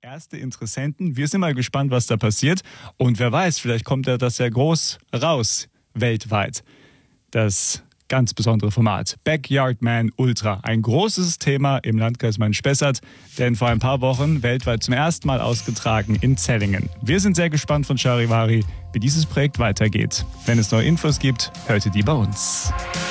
erste Interessenten. Wir sind mal gespannt, was da passiert. Und wer weiß, vielleicht kommt das ja groß raus, weltweit. Das ganz besondere Format. Backyard Man Ultra. Ein großes Thema im Landkreis Main-Spessart, denn vor ein paar Wochen weltweit zum ersten Mal ausgetragen in Zellingen. Wir sind sehr gespannt von Charivari, wie dieses Projekt weitergeht. Wenn es neue Infos gibt, hört ihr die bei uns.